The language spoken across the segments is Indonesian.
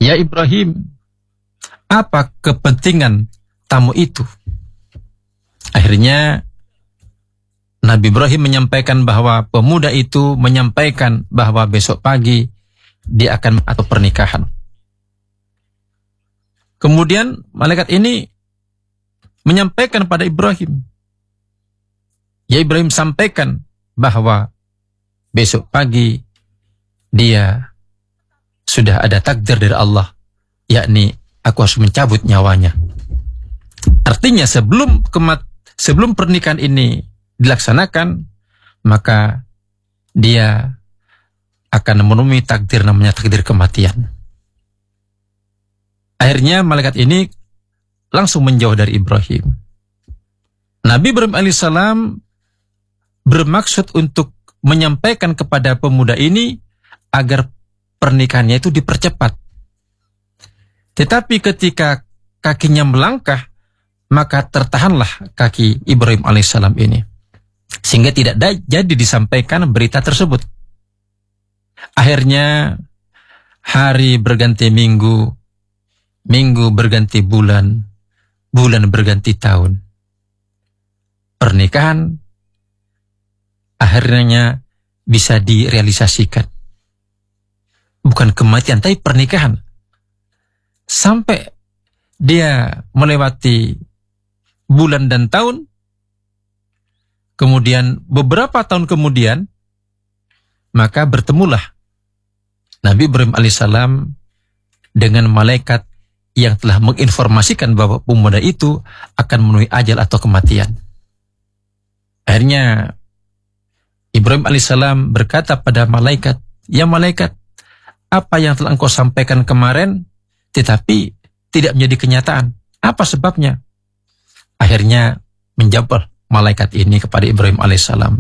"Ya Ibrahim, apa kepentingan tamu itu?" Akhirnya Nabi Ibrahim menyampaikan bahwa pemuda itu menyampaikan bahwa besok pagi dia akan atau pernikahan. Kemudian malaikat ini menyampaikan pada Ibrahim, "Ya Ibrahim, sampaikan bahwa besok pagi dia sudah ada takdir dari Allah, yakni aku harus mencabut nyawanya." Artinya sebelum pernikahan ini dilaksanakan, maka dia akan menemui takdir namanya takdir kematian. Akhirnya malaikat ini langsung menjauh dari Ibrahim. Nabi Ibrahim alaihissalam bermaksud untuk menyampaikan kepada pemuda ini agar pernikahannya itu dipercepat. Tetapi ketika kakinya melangkah, maka tertahanlah kaki Ibrahim alaihissalam ini, sehingga tidak jadi disampaikan berita tersebut. Akhirnya hari berganti minggu, minggu berganti bulan, bulan berganti tahun. Pernikahan akhirnya bisa direalisasikan. Bukan kematian, tapi pernikahan. Sampai dia melewati bulan dan tahun, kemudian beberapa tahun kemudian, maka bertemulah Nabi Ibrahim alaihissalam dengan malaikat yang telah menginformasikan bahwa pemuda itu akan menemui ajal atau kematian. Akhirnya Ibrahim alaihissalam berkata pada malaikat, "Ya malaikat, apa yang telah engkau sampaikan kemarin tetapi tidak menjadi kenyataan, apa sebabnya?" Akhirnya menjawab malaikat ini kepada Ibrahim alaihissalam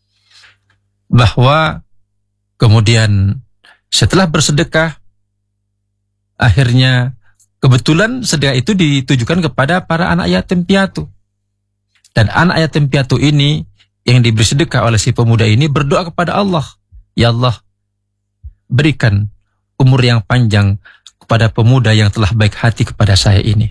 bahwa kemudian setelah bersedekah, akhirnya kebetulan sedekah itu ditujukan kepada para anak yatim piatu. Dan anak yatim piatu ini yang diberi sedekah oleh si pemuda ini berdoa kepada Allah, "Ya Allah, berikan umur yang panjang kepada pemuda yang telah baik hati kepada saya ini."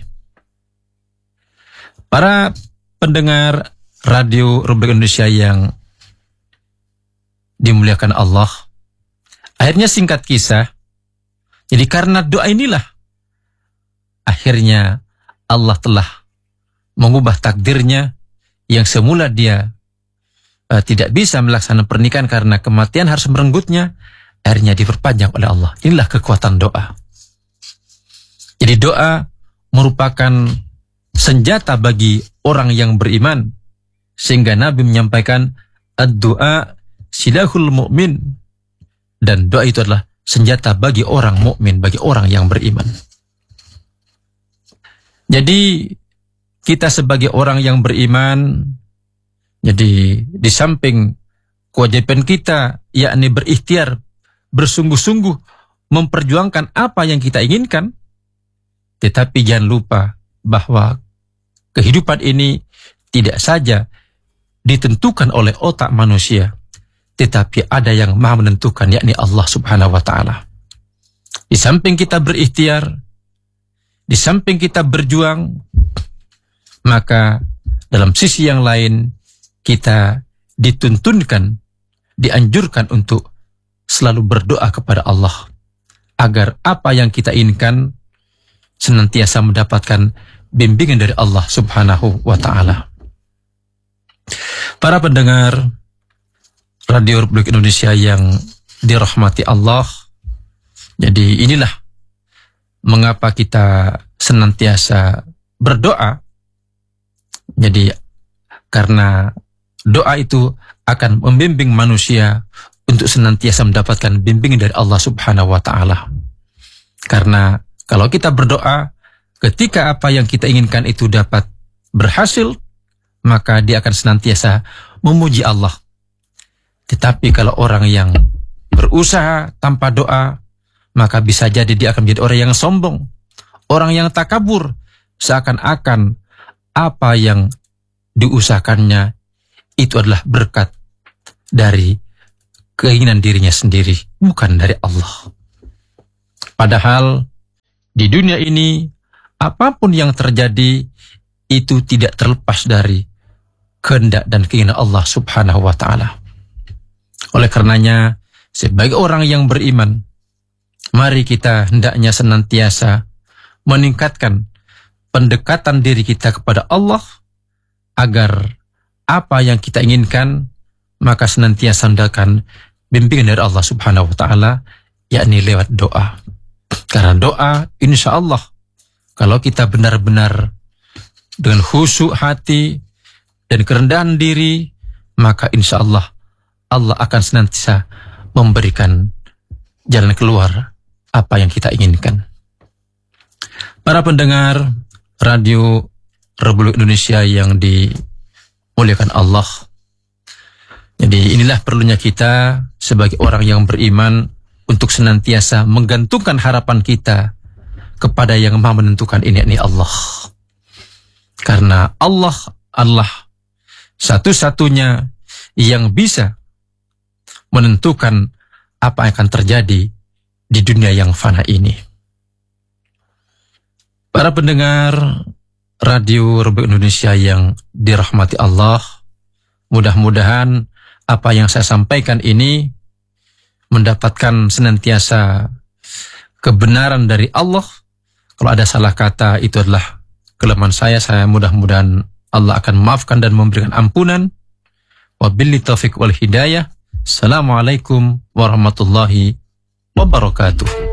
Para pendengar radio Republik Indonesia yang dimuliakan Allah, akhirnya singkat kisah, jadi karena doa inilah akhirnya Allah telah mengubah takdirnya yang semula dia tidak bisa melaksanakan pernikahan karena kematian harus merenggutnya, akhirnya diperpanjang oleh Allah. Inilah kekuatan doa. Jadi doa merupakan senjata bagi orang yang beriman, sehingga Nabi menyampaikan ad-du'a silahul mu'min, dan doa itu adalah senjata bagi orang mukmin, bagi orang yang beriman. Jadi kita sebagai orang yang beriman, jadi di samping kewajiban kita yakni berikhtiar, bersungguh-sungguh memperjuangkan apa yang kita inginkan, tetapi jangan lupa bahwa kehidupan ini tidak saja ditentukan oleh otak manusia, tetapi ada yang maha menentukan, yakni Allah subhanahu wa ta'ala. Di samping kita berikhtiar, di samping kita berjuang, maka dalam sisi yang lain kita dituntunkan, dianjurkan untuk selalu berdoa kepada Allah agar apa yang kita inginkan senantiasa mendapatkan bimbingan dari Allah subhanahu wa ta'ala. Para pendengar Radio Republik Indonesia yang dirahmati Allah, jadi inilah mengapa kita senantiasa berdoa. Jadi karena doa itu akan membimbing manusia untuk senantiasa mendapatkan bimbingan dari Allah subhanahu wa ta'ala. Karena kalau kita berdoa, ketika apa yang kita inginkan itu dapat berhasil, maka dia akan senantiasa memuji Allah. Tetapi kalau orang yang berusaha tanpa doa, maka bisa jadi dia akan menjadi orang yang sombong, orang yang takabur, seakan-akan apa yang diusahakannya itu adalah berkat dari keinginan dirinya sendiri, bukan dari Allah. Padahal Di dunia ini, apapun yang terjadi, itu tidak terlepas dari kehendak dan keinginan Allah Subhanahu wa Ta'ala. Oleh karenanya, sebagai orang yang beriman, mari kita hendaknya senantiasa meningkatkan pendekatan diri kita kepada Allah, agar apa yang kita inginkan, maka senantiasa hendakkan bimbingan dari Allah Subhanahu wa Ta'ala, yakni lewat doa. Karena doa, insya Allah, kalau kita benar-benar dengan khusyuk hati dan kerendahan diri, maka insya Allah, Allah akan senantiasa memberikan jalan keluar apa yang kita inginkan. Para pendengar Radio Republik Indonesia yang dimuliakan Allah, jadi inilah perlunya kita sebagai orang yang beriman untuk senantiasa menggantungkan harapan kita kepada yang Maha menentukan ini, yakni Allah. Karena Allah adalah satu-satunya yang bisa menentukan apa yang akan terjadi di dunia yang fana ini. Para pendengar Radio Republik Indonesia yang dirahmati Allah, mudah-mudahan apa yang saya sampaikan ini mendapatkan senantiasa kebenaran dari Allah. Kalau ada salah kata, itu adalah kelemahan saya mudah-mudahan Allah akan memaafkan dan memberikan ampunan. Wabillahi taufiq wal hidayah. Assalamualaikum warahmatullahi wabarakatuh.